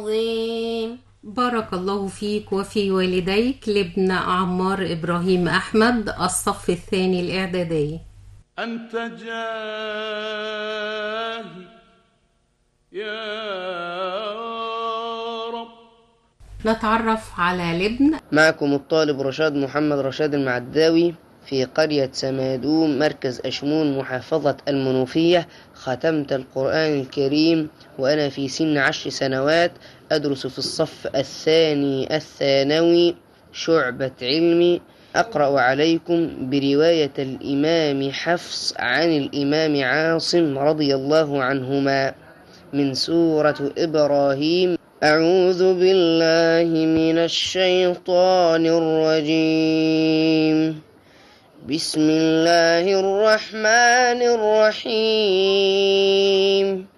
عظيم. بارك الله فيك وفي والديك لابن عمار إبراهيم أحمد، الصف الثاني الإعدادي. أنت جاهي يا رب. نتعرف على لابن. معكم الطالب رشاد محمد رشاد المعداوي في قرية سمادوم مركز أشمون محافظة المنوفية. ختمت القرآن الكريم وأنا في سن 10 سنوات، أدرس في الصف الثاني الثانوي شعبة علمي. أقرأ عليكم برواية الإمام حفص عن الإمام عاصم رضي الله عنهما من سورة إبراهيم. أعوذ بالله من الشيطان الرجيم. بسم الله الرحمن الرحيم.